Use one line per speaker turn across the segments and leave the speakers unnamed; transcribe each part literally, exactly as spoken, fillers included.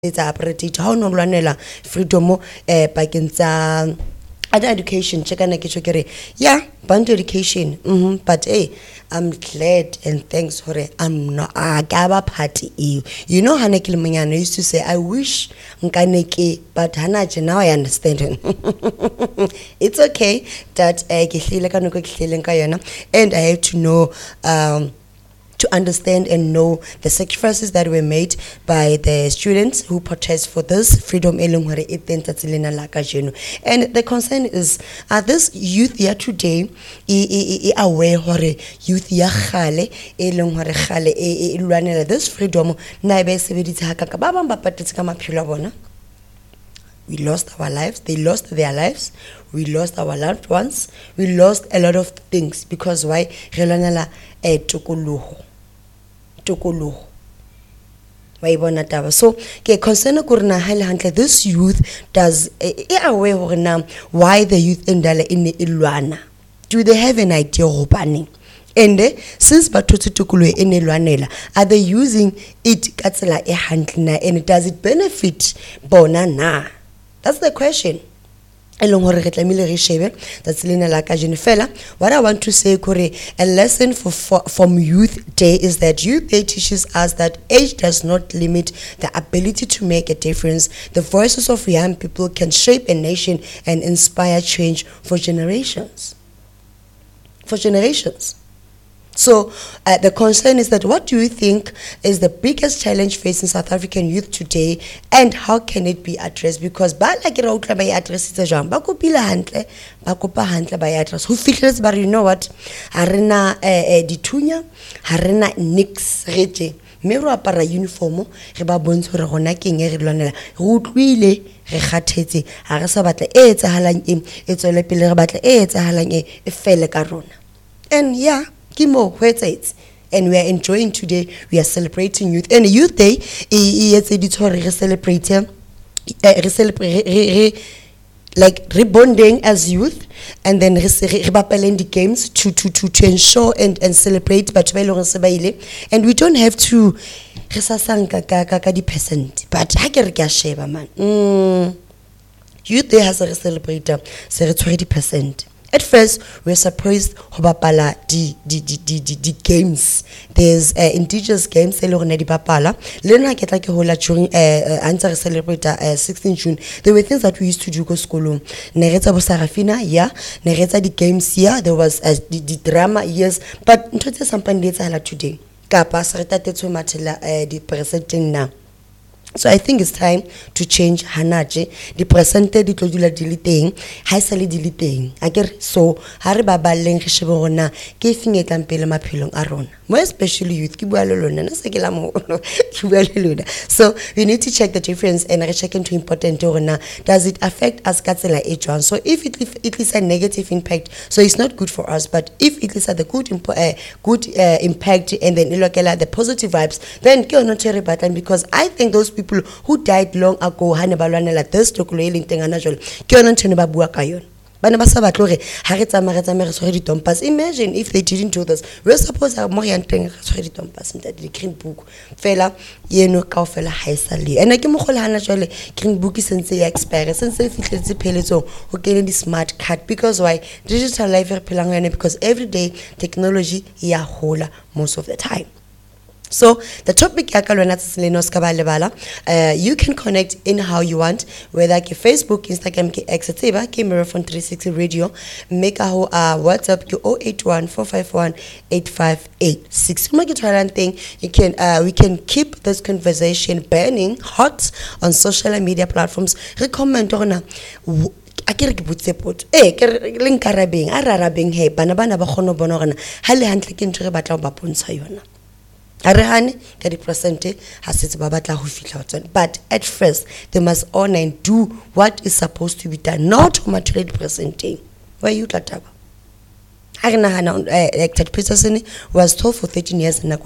it's apartheid how no lwanela freedom eh pakeng tsa other education check na ke tshokere yeah bantu education mhm but hey I'm glad and thanks for it. I'm not a gaba party you you know hana ke lemonyana used to say I wish nkaneke but hana je now I understand it's okay that eh ke hlile ka noko ke hlileng ka yona and I have to know um to understand and know the sacrifices that were made by the students who protest for this freedom. And the concern is, are this youth here today aware hore youth ya khale e leng hore khale e lwanela this freedom na be sebeditse ha ka ba bang ba patetse ka maphelo a bona. We lost our lives, they lost their lives, we lost our loved ones, we lost a lot of things because why re e tokoloho tokoloho wa ibona taba. So ke concern ko rena ha le hantle this youth does e aware hore na why the youth endala in ilwana, do they have an idea hobane and since batho tokoloho e nelwanela are they using it ka tsela e hantle na and does it benefit bona na? That's the question. That's Lena Laka Jennifer. What I want to say, Kore, a lesson for, for from Youth Day is that Youth Day teaches us that age does not limit the ability to make a difference. The voices of young people can shape a nation and inspire change for generations. For generations. So uh, the concern is that what do you think is the biggest challenge facing South African youth today and how can it be addressed? Because ba la ke ra utla ba address itse jang ba kopile hantle ba kopa hantle ba address who feels but you know what ha rena eh dithunya ha rena nix rete me ro apara uniform re ba bontsho re gona keng e re lwanela re utlwile re kgathetse ha re sa batla e etsahalang e e tswele pele re batla e etsahalang e e fele ka rona. And yeah, Kimo, where's it? And we are enjoying today. We are celebrating Youth and Youth Day. It's editorial celebrate, celebrate, like rebonding as youth, and then rebappeling the games to to to to ensure and and celebrate. But and we don't have to resasanka kaka di percent. But I get sheba man. Youth Day has a celebrator, so twenty percent. At first, we were surprised hobapala di di di di di di games. There's uh, indigenous games. Elorne di papala. Lena get like a whole during uh answer celebrate uh sixteenth June. There were things that we used to do go school. Nereta bo Sarafina, yeah. Nereta the games, yeah. There was uh, the, the drama, yes. But ntote something later hala today. Kapa sareta tetso matela uh the presenting now. So I think it's time to change hanaje the presented di tlodula diliteng ha isale diliteng akere so ha re ba balleng re shebe rona ke finge tlang pele maphelong a rona more especially youth ke bua le lona na se ke la mo ke bua le lona. So we need to check the difference and re check into important rona does it affect us ka tsela e jwang. So if it it is a negative impact so it's not good for us, but if it is a the good impo, uh, good uh, impact and then ilokela the positive vibes then ke ona tere batlang because I think those people people who died long ago hane ba lwanela this tokolo e leng teng ana jole ke yona ntshene ba bua ka yona bana ba sa batlo re ha re tsama re tsama re tshwere di tompas. Imagine if they didn't do this, we're supposed to mo yang teng re tshwere di tompas nta di green book fela yeno ka ofela ha isale ena ke mo gole hana jole green book sense ya expire sense e fitletse pheletso ho kene di smart card because why digital life re phelang yona because every day technology ya hola most of the time. So the topic uh, you can connect in how you want, whether ke Facebook, Instagram, ke X, ke Marathon three sixty Radio, make a uh, WhatsApp ke zero eight one four five one eight five eight six. Thing you can uh, we can keep this conversation burning hot on social media platforms. Recommend on akere ke botse pot eh ke leng karabeng a rarabeng he bana bana ba khono bona gona ha le hantle ke ntse re batla ba pontsha yona. But at first, they must honor and do what is supposed to be done, not materially presenting. Where you got elected Peterson was told for thirteen years and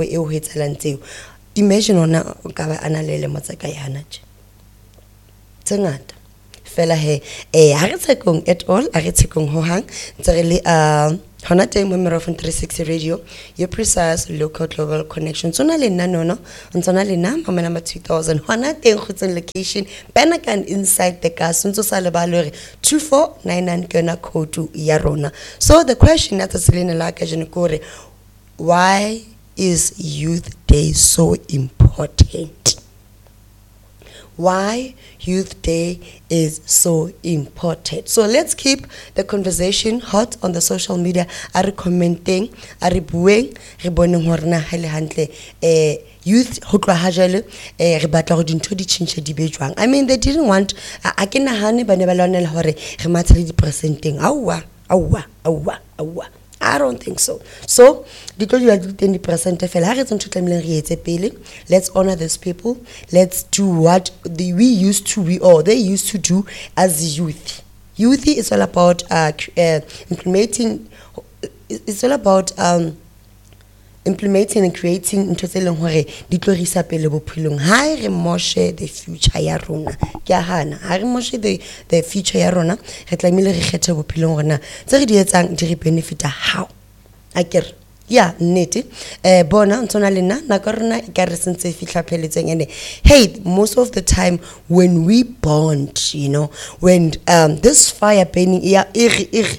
imagine on Kaba Analele Matsakayanachi. Tangata. fela he eh ha re tshekong at all ha re tshekong ho hang ntse re le uh hona teng mo Mero three sixty radio your precise local global connection tsona le nna nono ntsona le nna mama number two thousand hona teng go tseng location Benakan inside the gas ntso sa le ba le two four nine nine kana code ya rona. So the question that is selena la ka jene kore, why is Youth Day so important? Why Youth Day is so important. So let's keep the conversation hot on the social media. Are commenting, are bueng, re boneng hore na ha le hantle eh youth ho tloha ha jale eh re batla go dintho di change di be jwang. I mean they didn't want a ke nahane ba ne ba lwanela hore re mathele di percenting. Awa, awa, awa, awa. I don't think so. So, because you are ten percent of let's honor these people. Let's do what the, we used to, we or they used to do as youth. Youth is all about uh, uh, implementing. It's all about um, implementing and creating into the hore di tlorisa pele bophelong ha re moshe the future ya rona ke hana ha re moshe the the future ya rona re tlamile re kgethe bophelong rona tse re di etsang di re benefita how akere ya nnete eh bona ntsona lena na ka rona e ka re sentse fitla pheletseng ene hey most of the time when we bond you know when um this fire burning ya iri iri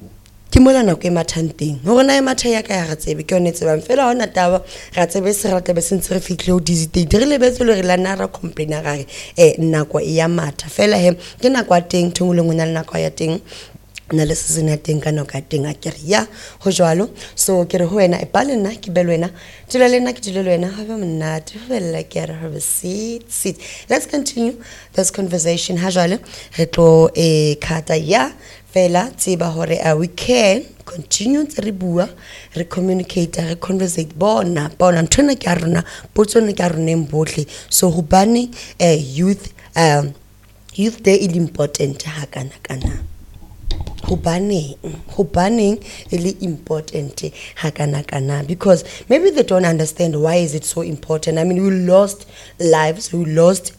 ke mola na ke mathanteng ho rona e matha ya ka ya gatsebe ke yone tsebang fela hona taba ga tsebe se ra tebe sentse re fihle o dizite re lebetse le re la na ra complain ga eh nako e ya matha fela he ke nako a teng thungule ngwana le nako ya teng na le season ya teng ka no ka teng a kere ya ho jwalo so ke re ho wena e pale nna ke belwena tula le nna ke tula le wena ha ba mnate ho bella ke re have a seat sit. Let's continue this conversation ha jwale re tlo e khata ya fela tseba hore uh, we can continue to re bua re communicate re conversate bona bona ntona ke rona botsone ke rona embotle so ho bane uh, youth um youth day is important ha kana kana ho bane ho bane really important ha kana kana because maybe they don't understand why is it so important. I mean we lost lives, we lost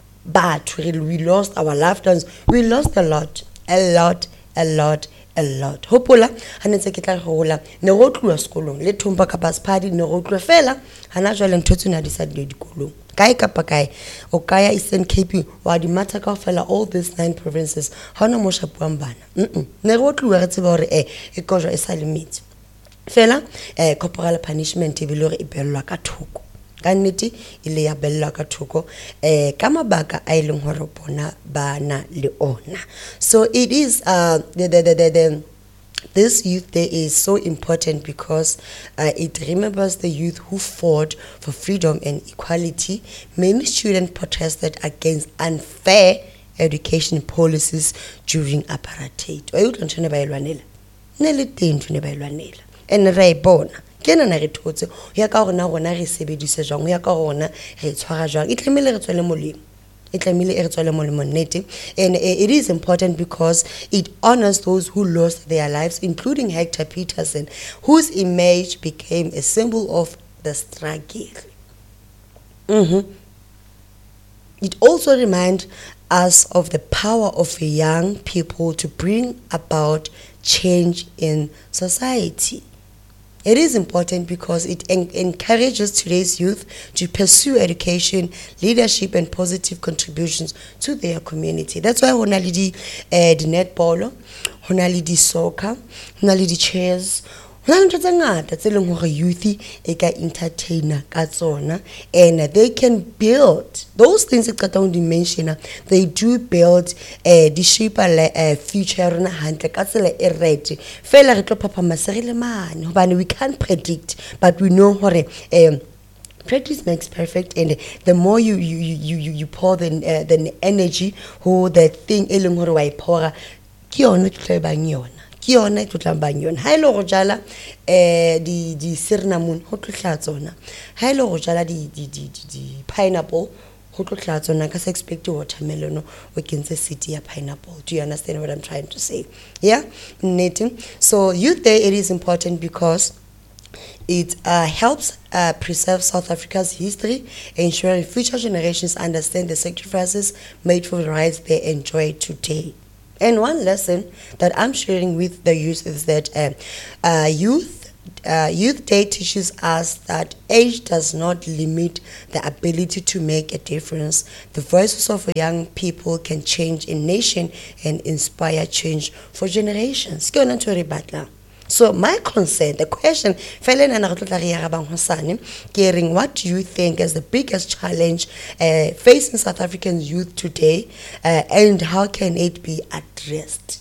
but we lost our loved ones, we lost a lot a lot a lot a lot hopola hanetse ke tla gola ne go tloa sekolong le thomba ka pasipadi ne go tloa fela hana jwale ntho tsena di sa di dikolong kae kapa kae o kaya Eastern Cape wa di matha ka fela all these nine provinces hana mo shapuang bana mm ne go tloa re tseba hore eh e kojo e sa limit fela eh corporal punishment e bilore e bellwa ka thoko kannete ile ya bella ka thoko eh ka mabaka a ileng hore bona bana le ona. So it is uh the the the, the, the this youth day is so important because uh, it remembers the youth who fought for freedom and equality. Many students protested against unfair education policies during apartheid. Wa utlwa ntshone ba ilwanela ne le teng ntshone ba ilwanela en re bona kena na re thotse ya ka rona rona re sebedise jang ya ka rona re tshwara jang e tlemile re tswele molemo e tlemile e re tswele molemo nnete and it is important because it honors those who lost their lives including Hector Peterson whose image became a symbol of the struggle. Mm-hmm. It also reminds us of the power of young people to bring about change in society. It is important because it en encourages today's youth to pursue education, leadership, and positive contributions to their community. That's why hona le di eh di netball, hona le di soccer, hona le di chess, hona le ntho tse ngata tse leng hore youth e ka entertainer ka tsona and they can build those things that Katong mention. They do build a uh, shape a future rona hantle ka tsela e right fela re tlo papa maserile mane hobane we can't predict but we know hore um practice makes perfect and the more you you you you, you pour the uh, the energy who the thing e leng hore wa ipora ke yona tlo ba yona ke yona tlo tlambang yona ha ile go jala eh di di cinnamon ho tlotla tsona ha ile go jala di di di di pineapple ho tlotla tsona ka se expect watermelon o kentse city ya pineapple. Do you understand what I'm trying to say? Yeah, knitting. So youth day it is important because It uh, helps uh, preserve South Africa's history, ensuring future generations understand the sacrifices made for the rights they enjoy today. And one lesson that I'm sharing with the youth is that uh, uh, youth uh, Youth Day teaches us that age does not limit the ability to make a difference. The voices of young people can change a nation and inspire change for generations. Ke yona ntho e re batlang. So my concern, the question, what do you think is the biggest challenge uh, facing South African youth today, uh, and how can it be addressed?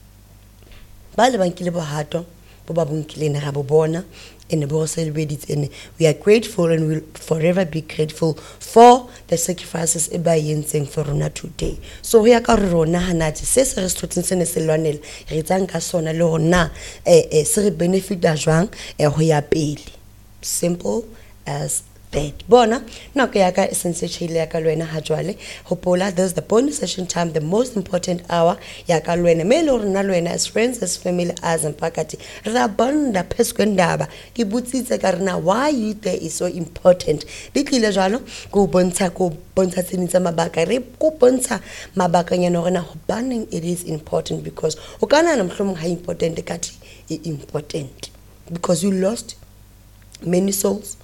And we are grateful and will forever be grateful for the sacrifices ebayenseng for rona today. So we are rona hanati se se re stotse se ne se lwanela re tsang ka sona le rona eh eh se re benefit da jwang eh ho ya pele. Simple as that. Bona nako ya ka sense chile ya ka lwena ha jwale hopola there's the bonus session time, the most important hour ya ka lwena me le rona lwena as friends, as family, as mpakati ra bonda pheskwendaba ke butsitse ka rena why youth day is so important. Di tlile jwalo go bontsha go bontsha tsenitsa mabaka re go bontsha mabaka nyana rena hobaneng it is important, because o kana na mhlomong ha important kati e important because you lost many souls.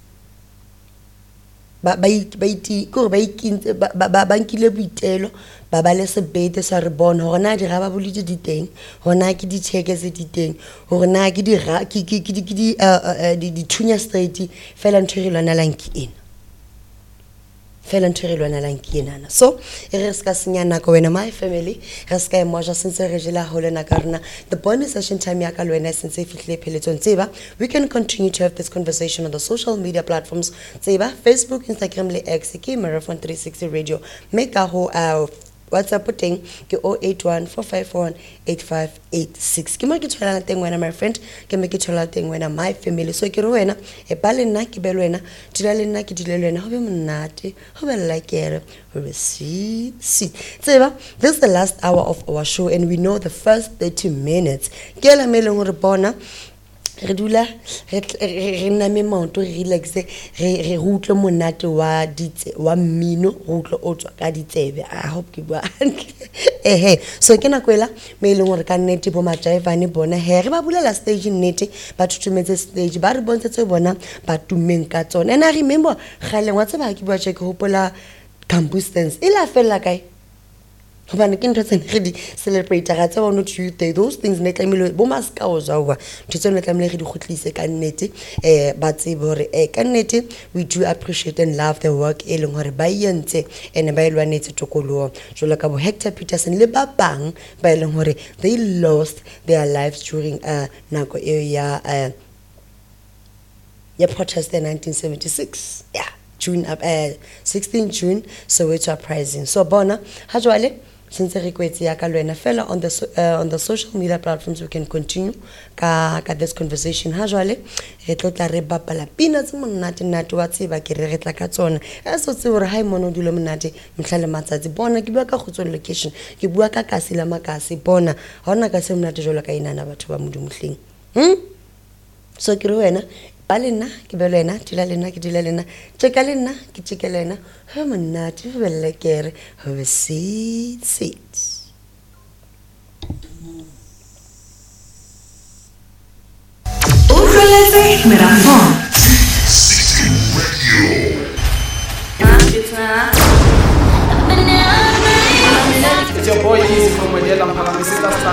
ba ba iti go ba ikintse ba ba bankile boitelo ba ba le sebete sa re bona hore na di ga ba boletse diteng hona ke di cheke se diteng hore na ke di ra ke ke di ke di di thunya straight fela ntho re lwana lanki ena fela ntho re lwana lanki ena. So e re ska senya nako wena my family re ska e moja since re jela hole na karna the bonus session time ya ka lwena since e fihle pheletsong tseba. We can continue to have this conversation on the social media platforms tseba Facebook, Instagram le X ke Marathon three sixty radio make a ho uh, WhatsApp teng ke zero eight one four five one eight five eight six ke mo ke thola teng wena my friend ke me ke thola teng wena my family. So ke re wena e ba le nna ke be le wena dila le nna ke dile le wena ho be monate ho be lekere ho be si si tseba. This is the last hour of our show and we know the first thirty minutes ke la me le hore bona re dula re nna me maoto re relax re re utlwe monate wa ditse wa mmino re utlwe o tswa ka ditsebe. I hope ke bua eh so ke na kwela me le ngore ka nnete bo majivane bona he re ba bulela stage nnete ba thutumetse stage ba re bontse bona ba tumeng ka tsona. And I remember gale ngwa tse ba ke bua check hopola campus dance ila fela kae hobane ke ntse re di celebrate ga tsa bona Tuesday those things ne tlamile bo maska o zawa ntse ne tlamile re di gotlise ka nnete eh ba tsebe hore eh ka nnete we do appreciate and love the work e leng hore ba yentse ene ba ilwanetse tokolo jolo ka bo Hector Peterson le ba bang ba leng hore they lost their lives during uh nako e ya uh ya protest in nineteen seventy-six. Yeah, June uh sixteenth June Soweto uprising. So bona ha jwale since re kwetse ya ka lwena fela on the uh, on the social media platforms we can continue ka ka this conversation ha jwale re tlotla re bapala pina tse monate nate wa tseba ke re re tla ka tsona e so tse hore ha imono dilo monate mhlale matsatsi bona ke bua ka khutso location ke bua ka kasi la makasi bona hona ka se monate jolo ka inana batho ba modumuhleng hm so ke re wena balena ke belena dila lena ke dila lena tsheka lena ke tsheka lena ha monate ho belekere ho be sit sit
Ultraleze Marathon
sixty Radio.
It's your boy Easy from Modela Mphakamisi.